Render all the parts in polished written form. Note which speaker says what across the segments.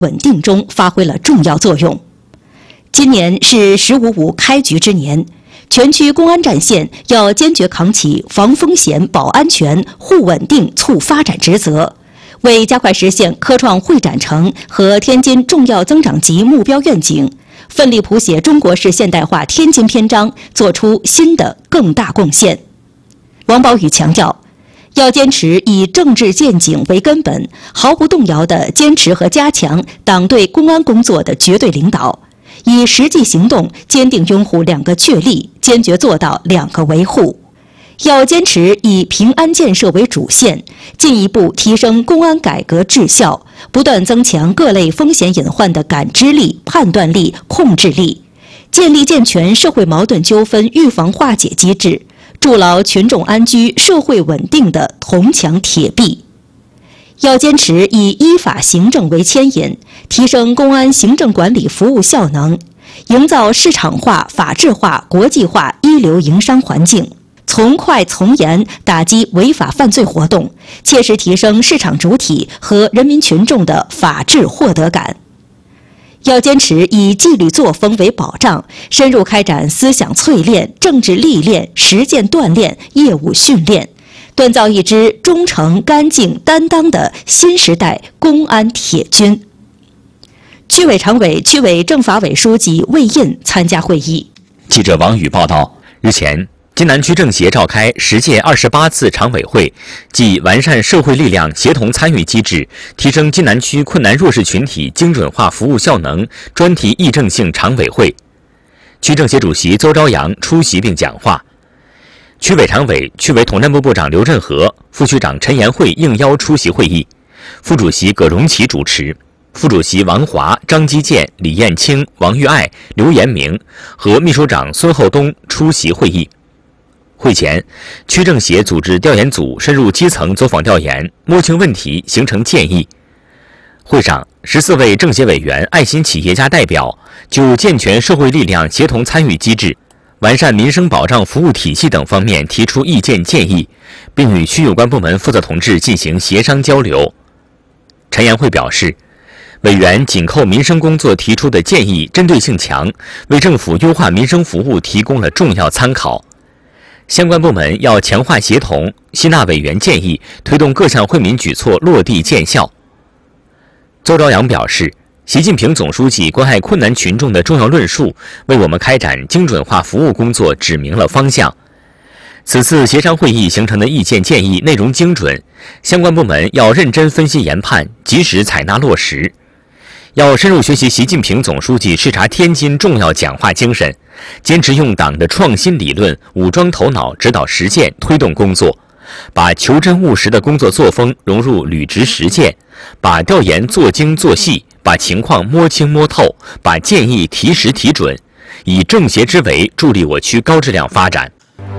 Speaker 1: 稳定中发挥了重要作用。今年是“15.5”开局之年，全区公安战线要坚决扛起防风险、保安全、护稳定、促发展职责，为加快实现科创会展城和天津重要增长极目标愿景，奋力谱写中国式现代化天津篇章，做出新的更大贡献。王宝宇强调，要坚持以政治见景为根本，毫不动摇地坚持和加强党对公安工作的绝对领导，以实际行动坚定拥护2个确立，坚决做到2个维护。要坚持以平安建设为主线，进一步提升公安改革质效，不断增强各类风险隐患的感知力、判断力、控制力，建立健全社会矛盾纠纷预防化解机制，筑牢群众安居、社会稳定的铜墙铁壁。要坚持以依法行政为牵引，提升公安行政管理服务效能，营造市场化、法治化、国际化一流营商环境，从快从严打击违法犯罪活动，切实提升市场主体和人民群众的法治获得感。要坚持以纪律作风为保障，深入开展思想淬炼、政治历练、实践锻炼、业务训练，锻造一支忠诚、干净、担当的新时代公安铁军。区委常委、区委政法委书记魏印参加会议。
Speaker 2: 记者王宇报道，日前，津南区政协召开10届28次常委会暨完善社会力量协同参与机制，提升津南区困难弱势群体精准化服务效能专题议政性常委会。区政协主席邹朝阳出席并讲话。区委常委、区委统战部部长刘振和、副区长陈延慧应邀出席会议，副主席葛荣奇主持，副主席王华、张基建、李艳青、王玉爱、刘延明和秘书长孙厚东出席会议。会前，区政协组织调研组深入基层走访调研，摸清问题，形成建议。会上，14位政协委员、爱心企业家代表就健全社会力量协同参与机制、完善民生保障服务体系等方面提出意见建议，并与区有关部门负责同志进行协商交流。陈延慧表示，委员紧扣民生工作提出的建议针对性强，为政府优化民生服务提供了重要参考。相关部门要强化协同，吸纳委员建议，推动各项惠民举措落地见效。邹朝阳表示，习近平总书记关爱困难群众的重要论述，为我们开展精准化服务工作指明了方向。此次协商会议形成的意见建议内容精准，相关部门要认真分析研判，及时采纳落实。要深入学习习近平总书记视察天津重要讲话精神，坚持用党的创新理论武装头脑，指导实践，推动工作，把求真务实的工作作风融入履职实践，把调研做精做细，把情况摸清摸透，把建议提实提准，以政协之为助力我区高质量发展。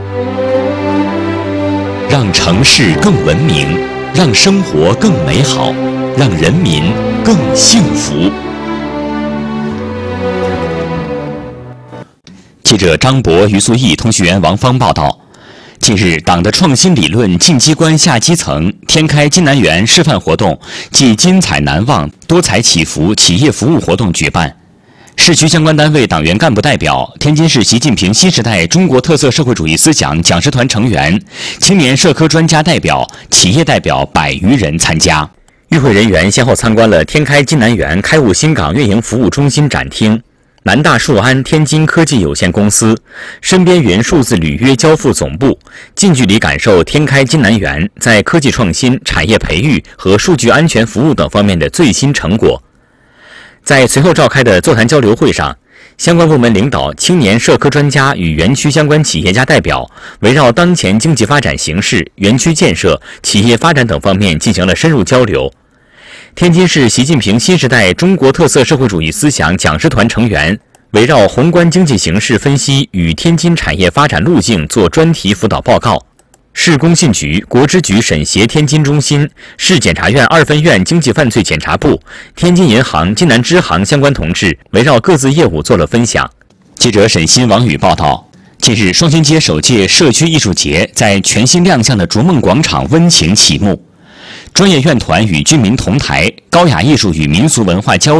Speaker 3: 让城市更文明，让生活更美好，让人民更幸福。记者张博、于素义、通讯员王芳报道。近日，党的创新理论进机关下基层天开津南园示范活动暨精彩难忘多彩祈福企业服务活动举办。市区相关单位党员干部代表、天津市习近平新时代中国特色社会主义思想讲师团成员、青年社科专家代表、企业代表100余人参加。
Speaker 2: 与会人员先后参观了天开津南园开务新港运营服务中心展厅、南大数安天津科技有限公司、深边云数字履约交付总部，近距离感受天开津南园在科技创新、产业培育和数据安全服务等方面的最新成果。在随后召开的座谈交流会上，相关部门领导、青年社科专家与园区相关企业家代表围绕当前经济发展形势、园区建设、企业发展等方面进行了深入交流。天津市习近平新时代中国特色社会主义思想讲师团成员围绕宏观经济形势分析与天津产业发展路径做专题辅导报告。市工信局、国支局审协天津中心、市检察院2分院经济犯罪检察部、天津银行、津南支行相关同志围绕各自业务做了分享。
Speaker 3: 记者沈鑫、王宇报道。近日，双星街首届社区艺术节在全新亮相的逐梦广场温情启幕。 专业院团与居民同台，高雅艺术与民俗文化交